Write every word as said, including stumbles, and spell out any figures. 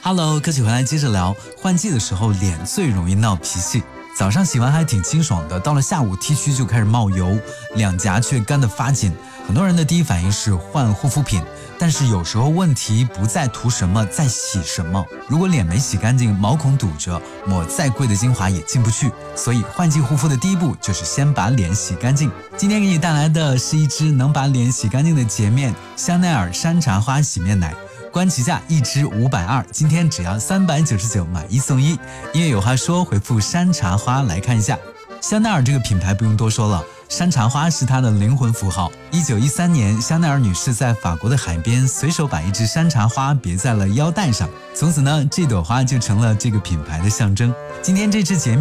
Hello， 歌曲回来接着聊。换季的时候脸最容易闹脾气，早上洗完还挺清爽的，到了下午 T 区就开始冒油，两颊却干得发紧。很多人的第一反应是换护肤品，但是有时候问题不在涂什么，在洗什么。如果脸没洗干净，毛孔堵着，抹再贵的精华也进不去。所以换季护肤的第一步就是先把脸洗干净。今天给你带来的是一支能把脸洗干净的洁面香奈儿山茶花洗面奶。官旗价一支五百二，今天只要三百九十九，买一送一。音乐有话说，回复山茶花来看一下。香奈儿这个品牌不用多说了，山茶花是它的灵魂符号。一九一三年，香奈儿女士在法国的海边随手把一支山茶花别在了腰带上，从此呢，这朵花就成了这个品牌的象征。今天这支洁面